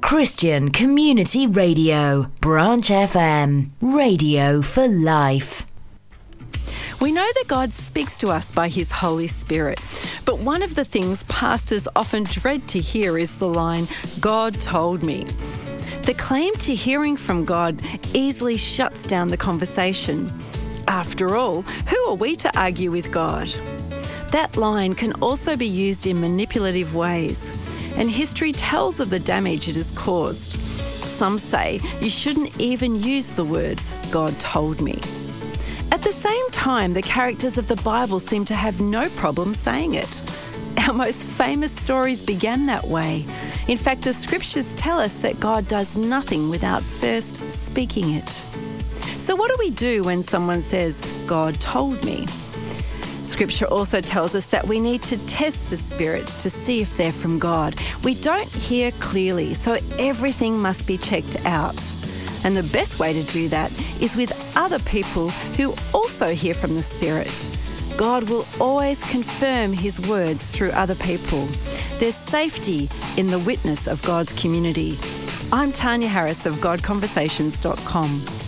Christian Community Radio, Branch FM, radio for life. We know that God speaks to us by His Holy Spirit, but one of the things pastors often dread to hear is the line, "God told me." The claim to hearing from God easily shuts down the conversation. After all, who are we to argue with God? That line can also be used in manipulative ways, and history tells of the damage it has caused. Some say you shouldn't even use the words, "God told me." At the same time, the characters of the Bible seem to have no problem saying it. Our most famous stories began that way. In fact, the scriptures tell us that God does nothing without first speaking it. So what do we do when someone says, "God told me"? Scripture also tells us that we need to test the spirits to see if they're from God. We don't hear clearly, so everything must be checked out. And the best way to do that is with other people who also hear from the Spirit. God will always confirm His words through other people. There's safety in the witness of God's community. I'm Tanya Harris of GodConversations.com.